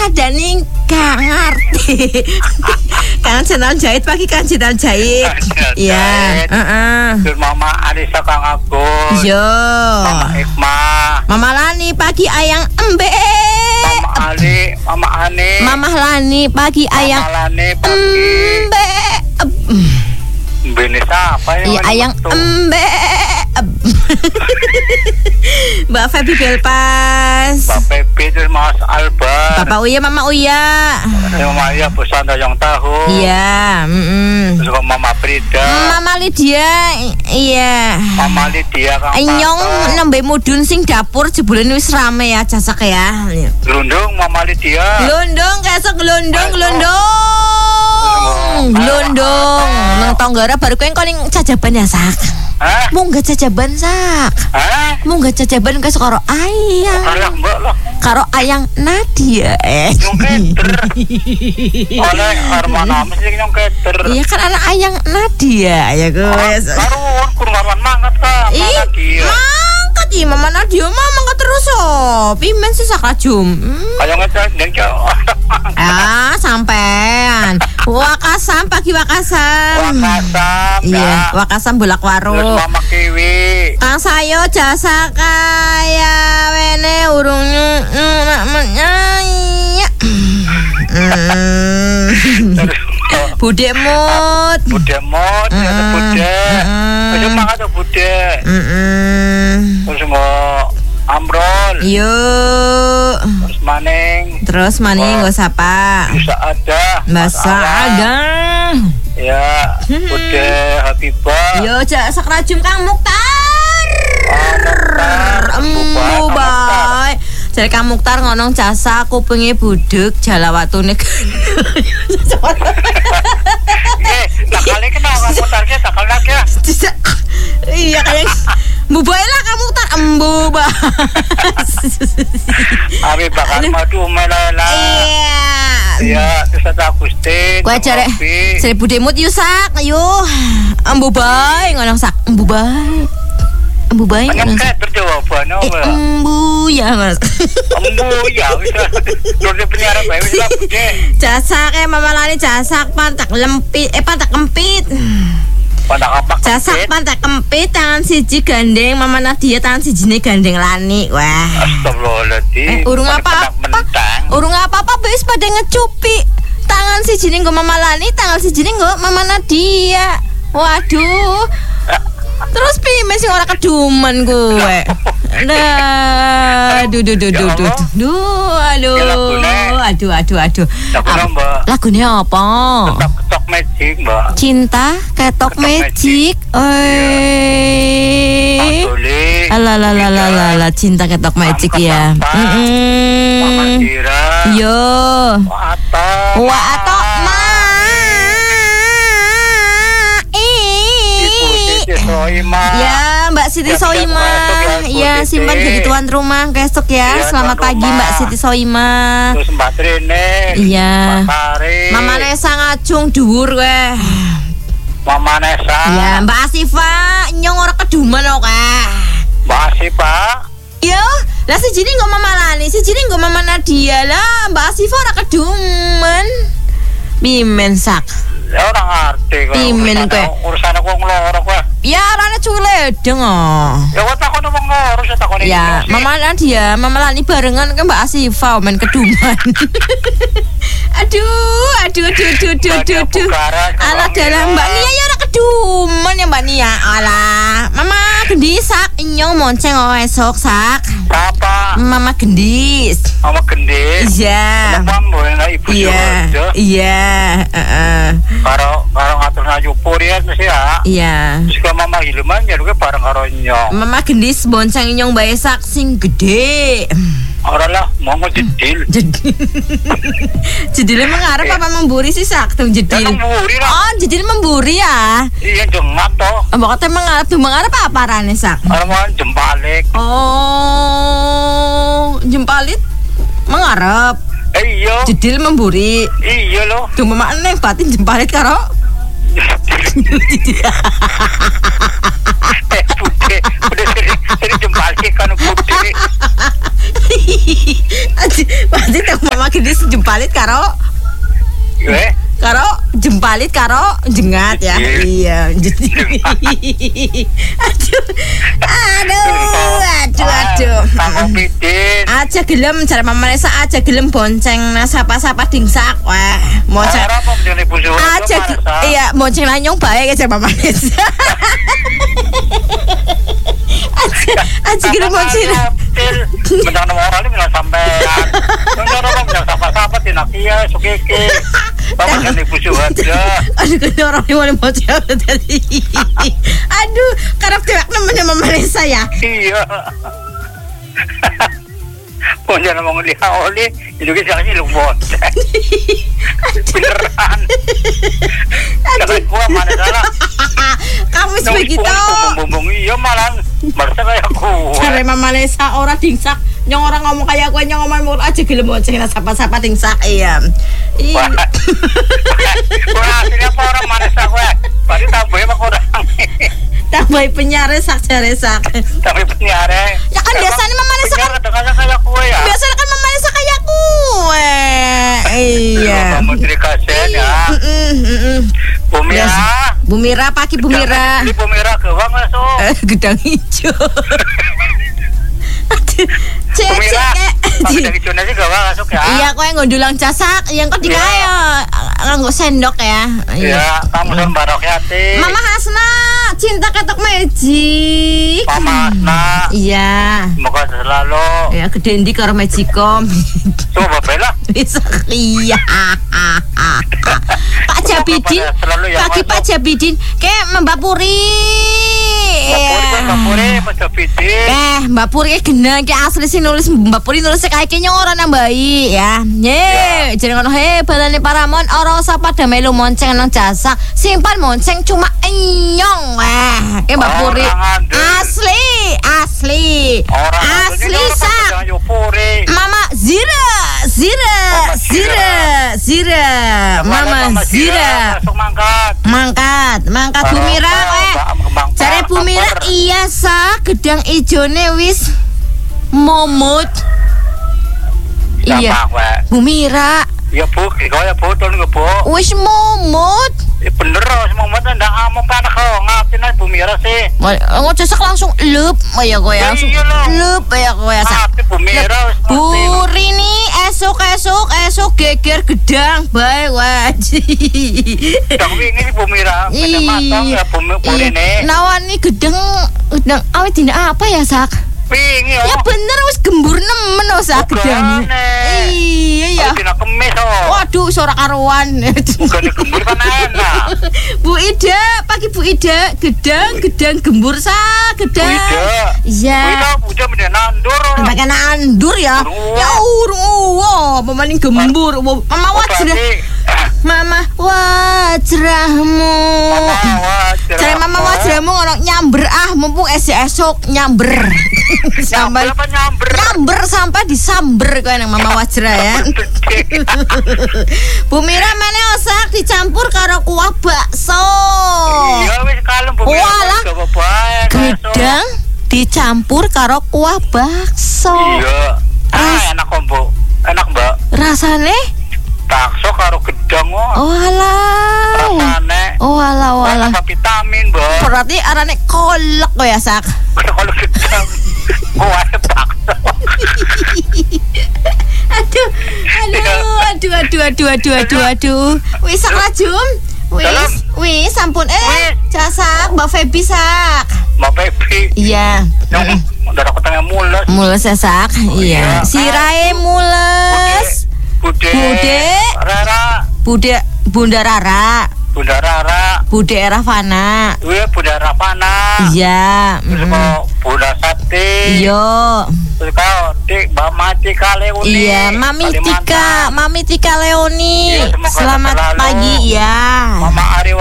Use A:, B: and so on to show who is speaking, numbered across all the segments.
A: Dani gak ngerti. Kan channel jahit pagi kan channel jahit. Iya.
B: Terus Mama Alisa Kang Agus.
A: Yo.
B: Mama Ikma.
A: Mama Lani pagi ayang embe.
B: Mama Ali, Mama Ani.
A: Mama Lani pagi ayang
B: Mama Lani pagi.
A: embe.
B: Bini siapa ya?
A: Iya ayang embe. Mbak Febi Belpas.
B: Mbak Pepi terus Mas Albar.
A: Papa Uya, Mama Uya.
B: Mama Uya pesan yang tahu.
A: Iya.
B: Terus Mama Frida.
A: Mama Lydia. Iya.
B: Mama Lydia Kang.
A: Nyong nembe mudun sing dapur jebule wis rame ya jasak ya.
B: Glundung Mama Lydia.
A: Glundung kesok glundung. Nang Tonggara baru kowe engko ning jajaban ya sak.
B: Hah?
A: Munggah jajaban sak.
B: Hah?
A: Munggah jajaban kesok karo ayang.
B: Ayang mbak lah.
A: Karo ayang Nadia.
B: Nyong keter. Oleh Armana mesti nyong keter.
A: Iya kan anak ayang Nadia ya kowe.
B: Karun kurang mangat ka. Mana dia?
A: Mangkat iki Mama Nadia mangkat terus oh. Pimen sih sak rajum.
B: Kayak ngecek ndeng
A: Sampean. Wakasam pagi Wakasam.
B: Wakasam.
A: Iya, Wakasam bolak-waro.
B: Terus Mama Kiwi.
A: Kang sayo jasa kaya wene urungnya namanya. Budek mut.
B: Budek mut, ya budek. Ayo makan tuh budek. Terus mau ambrol.
A: Yuk.
B: Terus maning
A: gak sapa.
B: Bisa ada.
A: Masa ada.
B: Ya, budek Habibah.
A: Yo jasa rajum Kang Mukhtar. Baik. Jadi Kang Mukhtar ngonong jasa kupinge budek jalawatune.
B: Tak kali kenal Kang Mukhtar ke tak lagi ya.
A: Iya kayak Mbubai lah Kang Mukhtar Mbuba.
B: Abi bakal madu melela. Iya, terus ada Agustin.
A: Kowe jare seribu demut yusak ayo. Mbubai ngonong sak Mbubai. Mbubai
B: ngonong sak. Berjawaban apa?
A: Mbuya.
B: Mbuya wis. Terus penyiaran bae wis bude.
A: Jasa ke Mama Lani jasa pantak lempit pantak kempit. Jasak pantak kempit tangan siji gandeng Mama Nadia tangan sijine gandeng Lani. Wah.
B: Astagfirullahaladzim.
A: Urung apa-apa wis pada ngecupi. Tangan sijine nggo Mama Lani, tangan sijine nggo Mama Nadia. Waduh. Terus piye sing ora keduman kowe? Nah, aduh. Lagune apa?
B: Ketok magic, Mbak.
A: Cinta ketok magic. Alah, cinta ketok magic ya. Yo. Wato ya Mbak Siti Soima. Ya simpan jadi tuan rumah besok ya. Selamat pagi Mbak Siti Soima.
B: Terus Mbak Trine.
A: Iya. Mama Nesa ngacung dhuwur kowe.
B: Mama Nesa.
A: Ya Mbak Asifa nyong ora keduman kok.
B: Mbak Asifa.
A: Yo, lah sijine nggo Mama Lani, sijine nggo Mama Nadia lah. Mbak Asifa ora keduman. Pimen sak.
B: Ya ora ngerti kok.
A: Pimen kowe.
B: Urusan aku ngloro kowe.
A: Ya arane culedeng oh.
B: Ya kok takon wong ngurus ya takon iki.
A: Ya, Mama Nadia, Mama Lani barengan ke Mbak Asifa men keduman. Aduh. Alah dalah Mbak Nia ya ora keduman ya Mbak Nia. Alah, Mama Gendis sak nyong monceng esok sak.
B: Apa?
A: Mama Gendis.
B: Mama Gendis.
A: Iya.
B: Mama ibu
A: Iya,
B: Karo ngatur nyupur ya mesti ya.
A: Iya.
B: Terus Mama Hilman ya luwe bareng karo nyong.
A: Mama Gendis bonceng nyong bae sak sing gede.
B: Ora lah, mau jedil.
A: Jedilnya mengarep apa memburi sih sak tung jedil.
B: Memburi lah.
A: Oh, jedil memburi ya.
B: Iya jengat toh.
A: Mbok kate mengarep apa arane sak?
B: Arep jempalik.
A: Oh, jempalit mengarep.
B: Iya.
A: Jedil memburi.
B: Iya loh.
A: Duh mama neng batin jempalit karo
B: Bude sering jempali kan bude.
A: Berarti tak mama gede sejempalit karo jempalit karo jengat ya. Iya. Aduh.
B: Kamu pidin.
A: Aja gelem jare Mama Nesa aja gelem bonceng sapa-sapa dingsak. Wah, monceng. Aja iya, bonceng lanyong bae jare Mama Nesa. Aja gelem bonceng.
B: Bentang nomor orang ini bilang sampean. Orang bilang sapa-sapa tinakia sukeke. Bapak jangan dipusuh aja.
A: Aduh, kena orang yang mau bocah tadi. Aduh, karakter namanya Mama Nesa ya.
B: Iya. Punya nama ngelihat oleh itu kita sih lumbon. Beneran. Kalau gua mana salah.
A: Kamu begitu.
B: Bumbung iya malah merasa kayak gua.
A: Cara Mama Nesa orang dingsak. Nyong orang ngomong kayak gue nyong ngomong aja gelem bonceng sapa-sapa dingsak. Iya.
B: Wah, hasilnya apa orang mana sak gue? Tadi tambahnya apa orang?
A: Tambah penyiar resak.
B: Tambah penyiar.
A: Ya kan biasanya Mama Nesa kan
B: kayak gue ya.
A: Biasanya kan Mama Nesa kayak gue. Iya.
B: Kamu jadi kasihan ya.
A: Bumira pagi Bumira.
B: Di Bumira gewang langsung.
A: Gedang hijau.
B: Gedang hijau nasi gewang masuk ya.
A: Iya, kau yang ngondulang casak, yang kau dikaya nganggo sendok ya.
B: Iya, kamu son barok hati.
A: Mama Hasna, cinta ketok magic.
B: Mama Hasna.
A: Iya.
B: Semoga selalu.
A: Ya gede ndi karo Magicom.
B: Coba bela.
A: Bisa iya. Pak Jabidin, pagi Pak Jabidin, kayak Mbak Puri.
B: Mbak Puri, Pak Jabidin.
A: Mbak Puri genah ki asli sih nulis Mbak Puri nulis kayak kayaknya orang yang baik ya. Ye, jadi ngono balane Paramon ora usah pada melu monceng nang jasa. Simpan monceng cuma enyong. Mbak Puri. Asli. Sak. Mama Zira. Mama Zira. Mangkat Bumira Cari Bumira iya sa gedang ijone wis momot. Iya Bumira.
B: Ya bu, kaya botol nggak bu?
A: Wis momot.
B: Bener wis momot ndak amuk panak kok ngapain aja Bumira sih?
A: Ngocesak langsung lup ya gue langsung lup ya gue sa.
B: Bumira
A: Buri nih esok geger gedang bae waji.
B: Gedang wingi Bumira pada matang ya Buri nih.
A: Nawani gedang awet dina apa ya sak?
B: Wingi
A: ya bener wis gembur nemen sak gedang. Iya.
B: Dina kemis
A: Waduh sorak karuan.
B: Bukan gembur kan enak.
A: Bu Ida, pagi Bu Ida, gedang gembur sak gedang. Iya.
B: Udah meneh nandur.
A: Pakai nandur ya. Ya urung pemaning gembur. Mama wajrahmu. Cari Mama wajrahmu ngono nyamber mumpung esok nyamber. Nyamber sampai disamber kowe nang Mama Wajra ya. Bumira meneh osak dicampur karo kuah bakso.
B: Iya wis kalem Bumira.
A: Gedang dicampur karo kuah bakso.
B: Iya. Enak kok, Mbok. Enak, Mbak.
A: Rasane
B: bakso karo gedang kok.
A: Oh alah.
B: Rasane.
A: Oh alah.
B: Vitamin, Mbak.
A: Berarti arane kolek kok ya sak.
B: Kolek gedang. Kuah bakso.
A: Aduh. Wis sak lajum. Wis sampun jasa Mbak Febi sak.
B: Mbak Febi.
A: Iya.
B: Udah aku tanya mules.
A: Mules ya sak. Iya. Sirae mules. Bunda Rara. Bude Ravana.
B: Iya, Bunda Ravana.
A: Iya.
B: Terus mau Bunda Sati.
A: Iya.
B: Terus kau Mama Tika Leoni.
A: Iya, Mami Tika Leoni. Iya, selamat pagi ya.
B: Mama Ari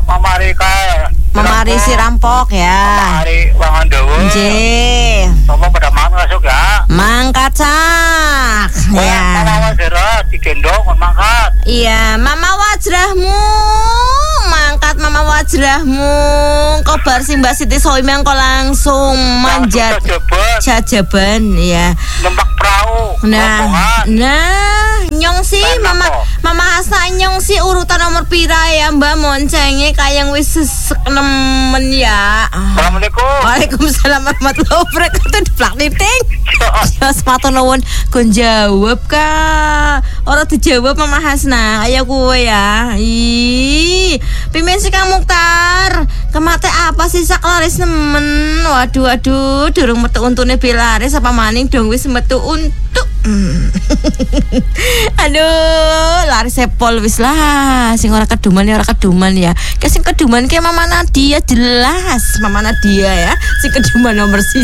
A: si rampok ya.
B: Mama Ari Wangandowo.
A: Nggih.
B: Sopo pada masuk ya.
A: Mangkat sak. Ya.
B: Mama Wajra digendong mangkat.
A: Iya, Mama Wajrahmu mangkat ajrahmu. Kau bar si Mbak Siti Soimah kau langsung manjat jajaban ya.
B: Numpak perahu.
A: Nah, nyong sih Mama Hasna nyong sih urutan nomor pira ya Mbak Moncenge kayang wis nemen ya.
B: Assalamualaikum.
A: Waalaikumsalam warahmatullahi wabarakatuh. Diplak titing. Ya sepatu nuwun kon jawab ka. Ora dijawab Mama Hasna. Ayo kowe ya. Ih, pimen sih Kang Mukhtar. Kemate apa sih sak laris nemen. Waduh, durung metu untune bilaris apa maning dong wis metu untuk. Aduh, laris sepol wis lah. Sing ora keduman ya. Ke sing keduman ke Mama Nadia jelas. Mama Nadia ya. Sing keduman nomor 1.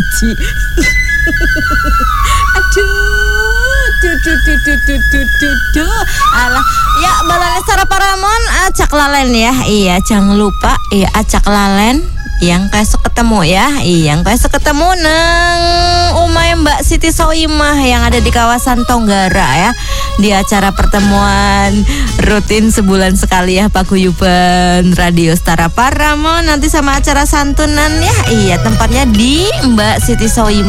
A: Aduh. Alah, ya balane Sara Paramon acak lalen ya. Iya, jangan lupa ya acak lalen yang besok ketemu ya. Yang besok ketemu nang umay Mbak Siti Soimah yang ada di kawasan Tonggara ya. Di acara pertemuan rutin sebulan sekali ya paguyuban Radio Sara Paramon nanti sama acara santunan ya. Iya, tempatnya di Mbak Siti Soimah.